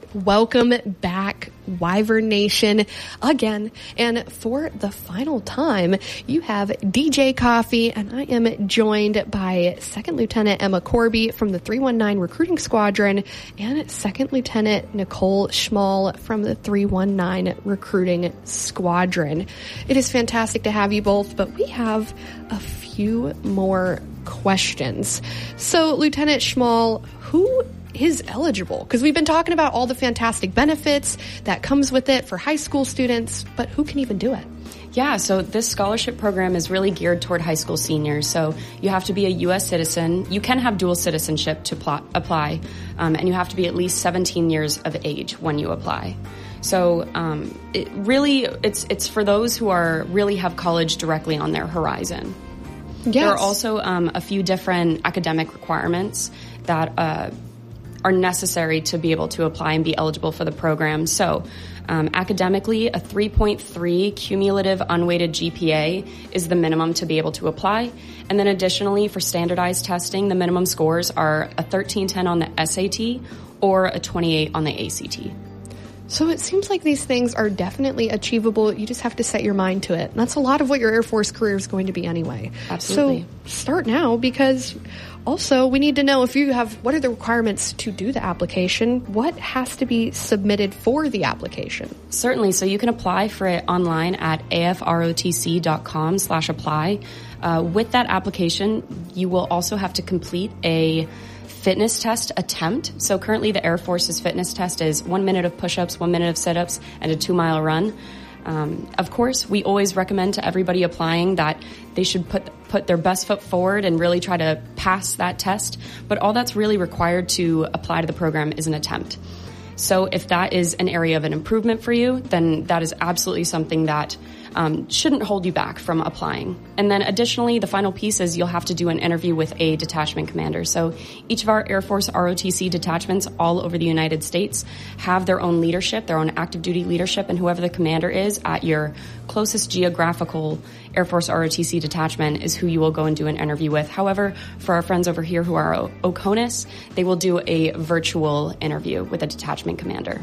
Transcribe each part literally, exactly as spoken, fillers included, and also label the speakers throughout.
Speaker 1: Welcome back, Wyvern Nation, again. And for the final time, you have D J Coffee, and I am joined by Second Lieutenant Emma Corby from the three one nine Recruiting Squadron and Second Lieutenant Nicole Schmall from the three one nine Recruiting Squadron. It is fantastic to have you both, but we have a few more questions. So, Lieutenant Schmall, who is eligible? Because we've been talking about all the fantastic benefits that comes with it for high school students, but who can even do it?
Speaker 2: Yeah, so this scholarship program is really geared toward high school seniors. So you have to be a U S citizen. You can have dual citizenship to pl- apply, um, and you have to be at least seventeen years of age when you apply. So um, it really, it's it's for those who are really have college directly on their horizon.
Speaker 1: Yes.
Speaker 2: There are also um, a few different academic requirements that uh, are necessary to be able to apply and be eligible for the program. So um, academically, a three point three cumulative unweighted G P A is the minimum to be able to apply. And then additionally, for standardized testing, the minimum scores are a thirteen ten on the S A T or a twenty-eight on the A C T.
Speaker 1: So it seems like these things are definitely achievable. You just have to set your mind to it. And that's a lot of what your Air Force career is going to be anyway.
Speaker 2: Absolutely.
Speaker 1: So start now, because also we need to know if you have, what are the requirements to do the application? What has to be submitted for the application?
Speaker 2: Certainly. So you can apply for it online at afrotc.com slash apply. Uh, with that application, you will also have to complete a fitness test attempt. So currently the Air Force's fitness test is one minute of push-ups, one minute of sit-ups, and a two-mile run. Um, of course, we always recommend to everybody applying that they should put put their best foot forward and really try to pass that test. But all that's really required to apply to the program is an attempt. So if that is an area of an improvement for you, then that is absolutely something that um, shouldn't hold you back from applying. And then additionally, the final piece is you'll have to do an interview with a detachment commander. So each of our Air Force R O T C detachments all over the United States have their own leadership, their own active duty leadership, and whoever the commander is at your closest geographical Air Force R O T C detachment is who you will go and do an interview with. However, for our friends over here who are o- OCONUS, they will do a virtual interview with a detachment commander.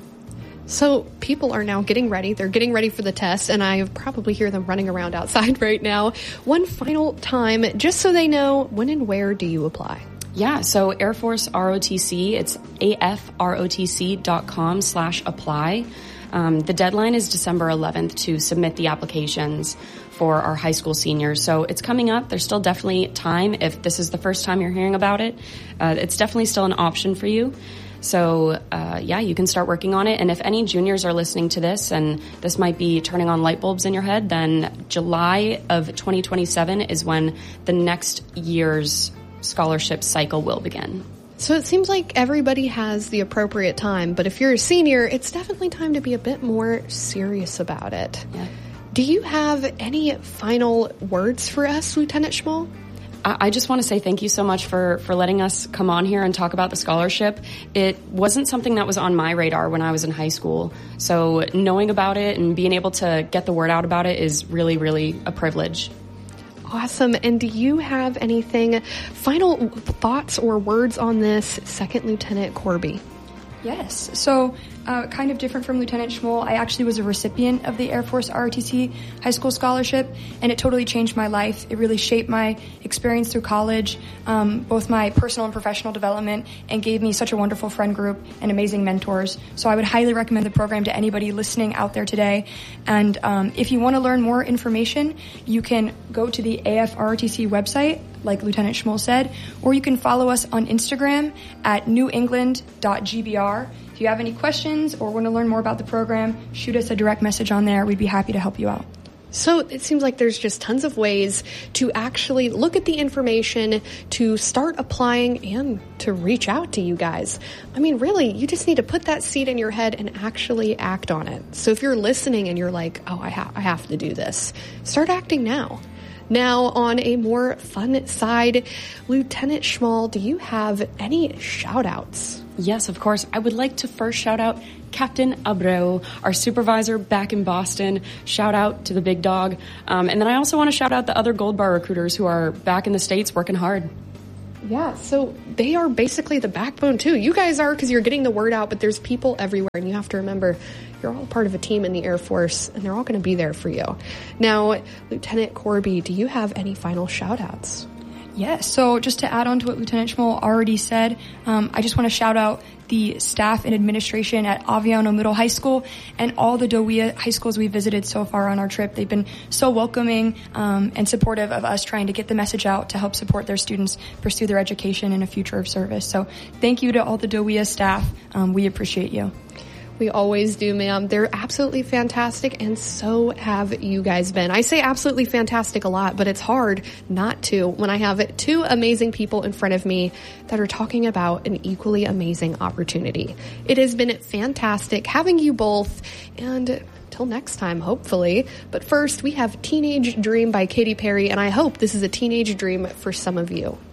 Speaker 1: So people are now getting ready. They're getting ready for the test, and I probably hear them running around outside right now. One final time, just so they know, when and where do you apply?
Speaker 2: Yeah, so Air Force R O T C, it's afrotc.com slash apply. Um, the deadline is December eleventh to submit the applications for our high school seniors. So it's coming up. There's still definitely time. If this is the first time you're hearing about it, uh, it's definitely still an option for you. So, uh, yeah, you can start working on it. And if any juniors are listening to this and this might be turning on light bulbs in your head, then July of twenty twenty-seven is when the next year's scholarship cycle will begin.
Speaker 1: So it seems like everybody has the appropriate time, but if you're a senior, it's definitely time to be a bit more serious about it.
Speaker 2: Yeah.
Speaker 1: Do you have any final words for us, Lieutenant Schmall?
Speaker 2: I just want to say thank you so much for, for letting us come on here and talk about the scholarship. It wasn't something that was on my radar when I was in high school. So knowing about it and being able to get the word out about it is really, really a privilege.
Speaker 1: Awesome. And do you have anything, final thoughts or words on this, Second Lieutenant Corby?
Speaker 3: Yes. So, uh, kind of different from Lieutenant Schmall, I actually was a recipient of the Air Force R O T C High School Scholarship, and it totally changed my life. It really shaped my experience through college, um, both my personal and professional development, and gave me such a wonderful friend group and amazing mentors. So I would highly recommend the program to anybody listening out there today. And um, if you want to learn more information, you can go to the A F R O T C website, like Lieutenant Schmall said, or you can follow us on Instagram at new england dot g b r. If you have any questions or want to learn more about the program, shoot us a direct message on there. We'd be happy to help you out.
Speaker 1: So it seems like there's just tons of ways to actually look at the information, to start applying, and to reach out to you guys. I mean, really, you just need to put that seed in your head and actually act on it. So if you're listening and you're like, oh, I, ha- I have to do this, start acting now. Now, on a more fun side, Lieutenant Schmall, do you have any shout-outs?
Speaker 2: Yes, of course. I would like to first shout out Captain Abreu, our supervisor back in Boston. Shout out to the big dog. Um, and then I also want to shout out the other Gold Bar recruiters who are back in the States working hard.
Speaker 1: Yeah, so they are basically the backbone too. You guys are, because you're getting the word out, but there's people everywhere, and you have to remember you're all part of a team in the Air Force, and they're all going to be there for you. Now, Lieutenant Corby, do you have any final shout-outs?
Speaker 3: Yes, so just to add on to what Lieutenant Schmoll already said, um, I just want to shout out the staff and administration at Aviano Middle High School and all the DOWIA high schools we visited so far on our trip. They've been so welcoming um, and supportive of us trying to get the message out to help support their students pursue their education and a future of service. So thank you to all the DOWIA staff. Um, we appreciate you.
Speaker 1: We always do, ma'am. They're absolutely fantastic, and so have you guys been. I say absolutely fantastic a lot, but it's hard not to when I have two amazing people in front of me that are talking about an equally amazing opportunity. It has been fantastic having you both, and till next time, hopefully. But first, we have Teenage Dream by Katy Perry, and I hope this is a teenage dream for some of you.